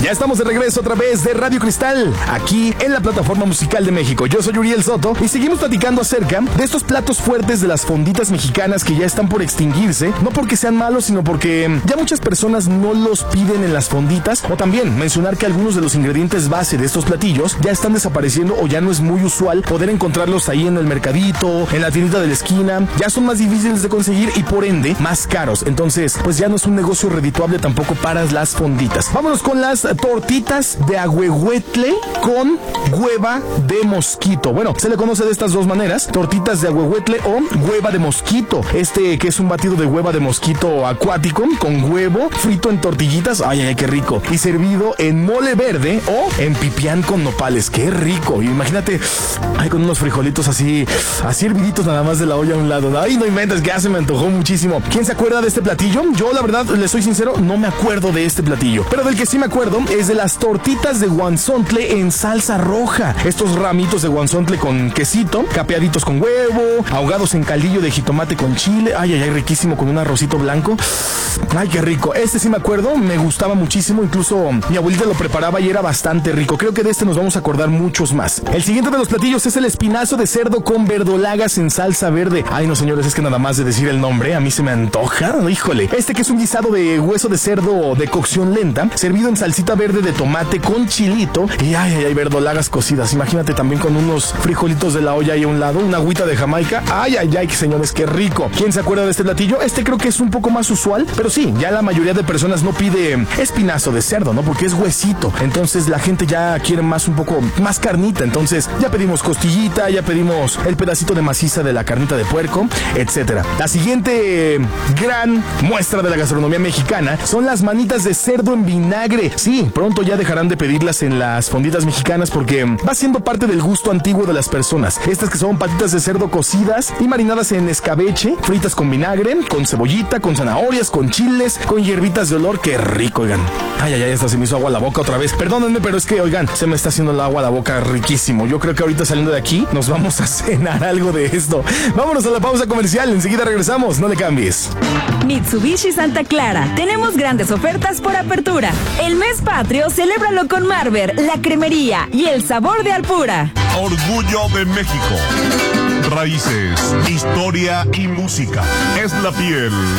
Ya estamos de regreso a través de Radio Cristal, aquí en la plataforma musical de México. Yo soy Uriel Soto y seguimos platicando acerca de estos platos fuertes de las fonditas mexicanas que ya están por extinguirse, no porque sean malos, sino porque ya muchas personas no los piden en las fonditas, o también mencionar que algunos de los ingredientes base de estos platillos ya están desapareciendo o ya no es muy usual poder encontrarlos ahí en el mercadito, en la tiendita de la esquina, ya son más difíciles de conseguir y por ende más caros. Entonces, pues ya no es un negocio redituable tampoco para las fonditas. Vámonos con las tortitas de ahuehuetle con hueva de mosquito. Bueno, se le conoce de estas dos maneras: tortitas de ahuehuetle o hueva de mosquito. Que es un batido de hueva de mosquito acuático con huevo frito en tortillitas. Ay, ay, qué rico. Y servido en mole verde o en pipián con nopales. Qué rico. Y imagínate, ay, con unos frijolitos así herviditos nada más de la olla a un lado. Ay, no inventes, que ya se me antojó muchísimo. ¿Quién se acuerda de este platillo? Yo, la verdad, les soy sincero, no me acuerdo de este platillo. Pero del que sí me acuerdo es de las tortitas de guanzontle en salsa roja. Estos ramitos de guanzontle con quesito, capeaditos con huevo, ahogados en caldillo de jitomate con chile. Ay, ay, ay, riquísimo, con un arrocito blanco. Ay, qué rico. Este sí me acuerdo, me gustaba muchísimo. Incluso mi abuelita lo preparaba y era bastante rico. Creo que de este nos vamos a acordar muchos más. El siguiente de los platillos es el espinazo de cerdo con verdolagas en salsa verde. Ay, no, señores, es que nada más de decir el nombre a mí se me antoja. Híjole. Que es un guisado de hueso de cerdo de cocción lenta, servido en salsita verde de tomate con chilito y ay, ay, ay, verdolagas cocidas. Imagínate también con unos frijolitos de la olla ahí a un lado, una agüita de Jamaica. Ay, ay, ay, señores, qué rico. ¿Quién se acuerda de este platillo? Creo que es un poco más usual, pero sí, ya la mayoría de personas no pide espinazo de cerdo, ¿no? Porque es huesito. Entonces la gente ya quiere un poco más carnita. Entonces ya pedimos costillita, ya pedimos el pedacito de maciza de la carnita de puerco, etcétera. La siguiente gran muestra de la gastronomía mexicana son las manitas de cerdo en vinagre. Sí, pronto ya dejarán de pedirlas en las fonditas mexicanas porque va siendo parte del gusto antiguo de las personas. Estas que son patitas de cerdo cocidas y marinadas en escabeche, fritas con vinagre, con cebollita, con zanahorias, con chiles, con hierbitas de olor. Qué rico, oigan. Ay, ay, ay, hasta se me hizo agua la boca otra vez. Perdónenme, pero es que, oigan, se me está haciendo el agua a la boca riquísimo. Yo creo que ahorita saliendo de aquí nos vamos a cenar algo de esto. Vámonos a la pausa comercial. Enseguida regresamos. No le cambies. Mitsubishi Santa Clara. Tenemos grandes ofertas por apertura. El mes patrio, celébralo con Marber, la cremería y el sabor de Alpura. Orgullo de México. Raíces, historia y música. Es la piel.